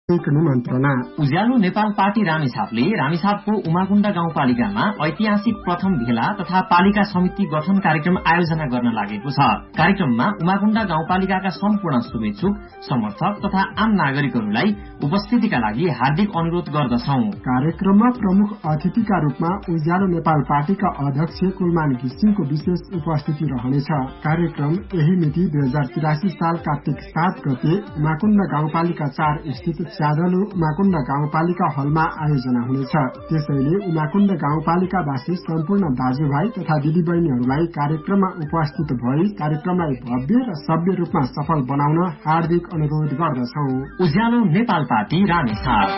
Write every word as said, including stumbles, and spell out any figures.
निमन्त्रणा। उज्यालो नेपाल पार्टी रामेछापले रामेछापको उमाकुण्ड गाउँपालिकामा ऐतिहासिक प्रथम भेला तथा पालिका समिति गठन कार्यक्रम आयोजना गर्न लागेको छ। कार्यक्रममा उमाकुण्ड गाउँपालिकाका सम्पूर्ण शुभेच्छुक, समर्थक तथा आम नागरिकहरूलाई उपस्थितिका लागि हार्दिक अनुरोध गर्दछौं। कार्यक्रममा प्रमुख अतिथिका रूपमा उज्यालो नेपाल पार्टीका अध्यक्ष कुलमान घिसिङको विशेष उपस्थिति रहनेछ। कार्यक्रम यही मिति दुई हजार तिरासी साल कार्तिक सात गते उमाकुण्ड गाउँपालिका चार स्थित स्यादलु उमाकुण्ड गाउँपालिका हलमा आयोजना हुनेछ। त्यसैले उमाकुण्ड गाउँपालिकावासी सम्पूर्ण दाजुभाइ तथा दिदीबहिनीहरूलाई कार्यक्रममा उपस्थित भई कार्यक्रमलाई भव्य र सभ्य रूपमा सफल बनाउन हार्दिक अनुरोध गर्दछौं। उज्यालो नेपाल पार्टी रामेछाप।